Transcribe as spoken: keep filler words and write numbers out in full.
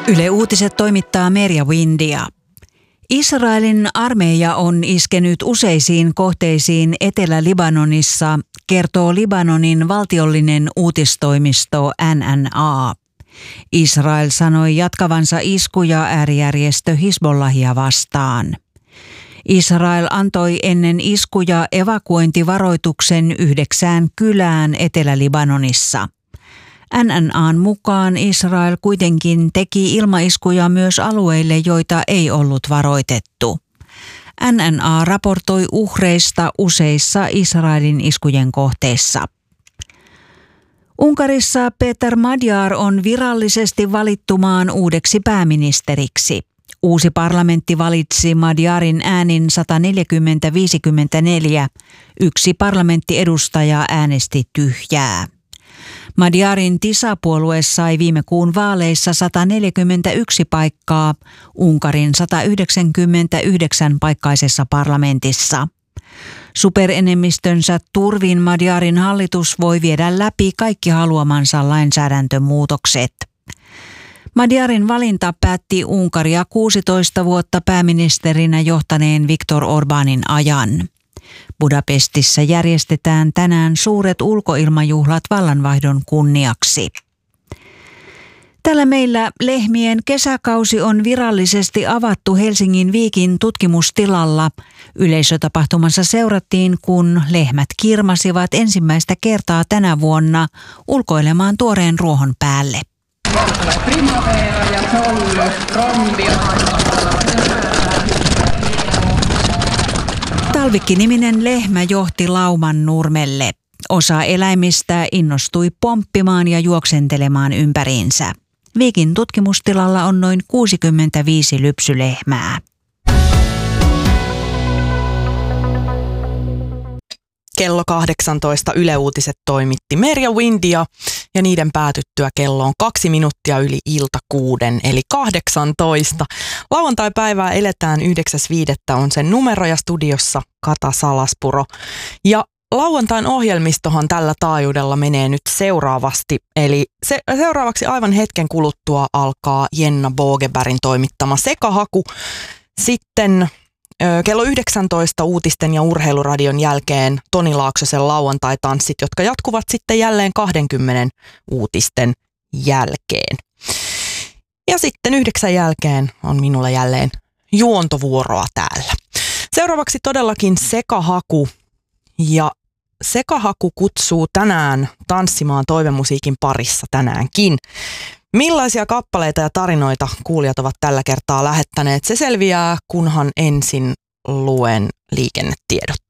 Yle Uutiset toimittaa Merja Windia. Israelin armeija on iskenyt useisiin kohteisiin Etelä-Libanonissa, kertoo Libanonin valtiollinen uutistoimisto N N A. Israel sanoi jatkavansa iskuja äärijärjestö Hizbollahia vastaan. Israel antoi ennen iskuja evakuointivaroituksen yhdeksään kylään Etelä-Libanonissa. N N A:n mukaan Israel kuitenkin teki ilmaiskuja myös alueille, joita ei ollut varoitettu. N N A raportoi uhreista useissa Israelin iskujen kohteissa. Unkarissa Péter Magyar on virallisesti valittu maan uudeksi pääministeriksi. Uusi parlamentti valitsi Magyarin äänin sata neljäkymmentä viisikymmentäneljä. Yksi parlamenttiedustaja äänesti tyhjää. Magyarin TISA-puolue sai viime kuun vaaleissa sata neljäkymmentäyksi paikkaa Unkarin sata yhdeksänkymmentäyhdeksän paikkaisessa parlamentissa. Superenemmistönsä turvin Magyarin hallitus voi viedä läpi kaikki haluamansa lainsäädäntömuutokset. Magyarin valinta päätti Unkaria kuusitoista vuotta pääministerinä johtaneen Viktor Orbánin ajan. Budapestissa järjestetään tänään suuret ulkoilmajuhlat vallanvaihdon kunniaksi. Tällä meillä lehmien kesäkausi on virallisesti avattu Helsingin Viikin tutkimustilalla. Yleisötapahtumassa seurattiin, kun lehmät kirmasivat ensimmäistä kertaa tänä vuonna ulkoilemaan tuoreen ruohon päälle. Talvikki-niminen lehmä johti lauman nurmelle. Osa eläimistä innostui pomppimaan ja juoksentelemaan ympäriinsä. Viikin tutkimustilalla on noin kuusikymmentäviisi lypsylehmää. Kello kahdeksantoista Yle Uutiset toimitti Merja Windia ja niiden päätyttyä kello on kaksi minuuttia yli ilta kuuden eli kahdeksantoista. Lauantai-päivää eletään yhdeksäs viidettä on sen numero ja studiossa Kata Salaspuro. Ja lauantain ohjelmistohan tällä taajuudella menee nyt seuraavasti. Eli se, seuraavaksi aivan hetken kuluttua alkaa Jenna Bogebergin toimittama Sekahaku. Sitten kello yhdeksäntoista uutisten ja urheiluradion jälkeen Toni Laaksosen lauantai-tanssit, jotka jatkuvat sitten jälleen kaksikymmentä uutisten jälkeen. Ja sitten yhdeksän jälkeen on minulla jälleen juontovuoroa täällä. Seuraavaksi todellakin Sekahaku. Ja Sekahaku kutsuu tänään tanssimaan toivemusiikin parissa tänäänkin. Millaisia kappaleita ja tarinoita kuulijat ovat tällä kertaa lähettäneet? Se selviää, kunhan ensin luen liikennetiedot.